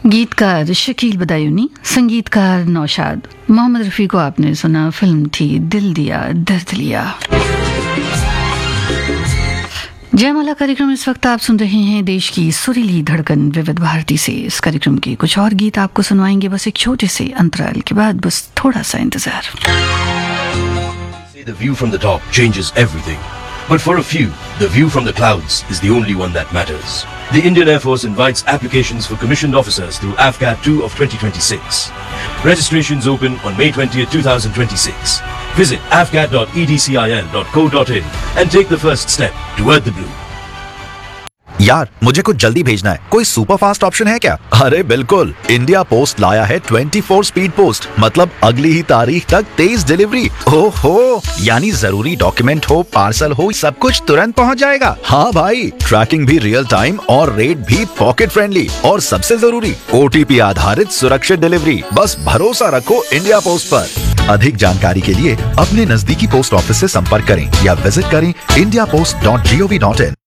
गीतकार शकील बदायूनी, संगीतकार नौशाद। मोहम्मद रफ़ी को आपने सुना, फिल्म थी दिल दिया दर्द लिया। जयमाला कार्यक्रम इस वक्त आप सुन रहे हैं देश की सुरीली धड़कन विविध भारती से। इस कार्यक्रम के कुछ और गीत आपको सुनवाएंगे, बस एक छोटे से अंतराल के बाद, बस थोड़ा सा इंतजार। The view from the top changes everything. But for a few, the view from the clouds is the only one that matters. The Indian Air Force invites applications for commissioned officers through AFCAT 2 of 2026. Registrations open on May 20th, 2026. Visit afcat.edcil.co.in and take the first step toward the blue. यार मुझे कुछ जल्दी भेजना है, कोई super fast option है क्या? अरे बिल्कुल, इंडिया पोस्ट लाया है 24 स्पीड पोस्ट, मतलब अगली ही तारीख तक 23 डिलीवरी। ओहो, यानी जरूरी डॉक्यूमेंट हो, पार्सल हो, सब कुछ तुरंत पहुंच जाएगा। हाँ भाई, ट्रैकिंग भी रियल टाइम और रेट भी पॉकेट फ्रेंडली, और सबसे जरूरी OTP आधारित सुरक्षित डिलीवरी। बस भरोसा रखो इंडिया पोस्ट पर। अधिक जानकारी के लिए अपने नजदीकी पोस्ट ऑफिस से संपर्क करें या विजिट करें indiapost.gov.in।